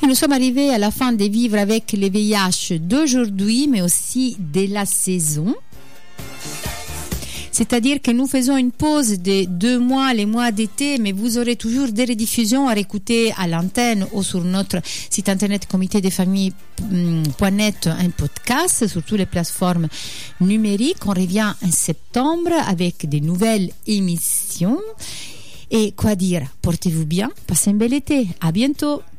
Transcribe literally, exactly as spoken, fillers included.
nous sommes arrivés à la fin de Vivre avec le V I H d'aujourd'hui, mais aussi de la saison. C'est-à-dire que nous faisons une pause de deux mois, les mois d'été, mais vous aurez toujours des rediffusions à écouter à l'antenne ou sur notre site internet comité des familles point net, un podcast sur toutes les plateformes numériques. On revient en septembre avec des nouvelles émissions. Et quoi dire? Portez-vous bien, passez un bel été. À bientôt.